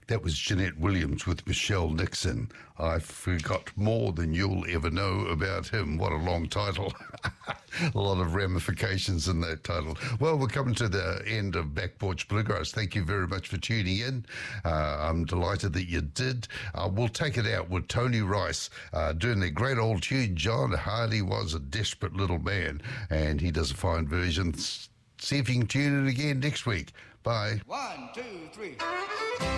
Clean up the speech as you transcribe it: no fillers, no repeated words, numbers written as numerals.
That was Jeanette Williams with Michelle Nixon. I forgot more than you'll ever know about him. What a long title. A lot of ramifications in that title. Well, we're coming to the end of Back Porch Bluegrass. Thank you very much for tuning in. I'm delighted that you did. We'll take it out with Tony Rice doing the great old tune, John Hardy Was a Desperate Little Man, and he does a fine version. See if you can tune in again next week. Bye. 1, 2, 3.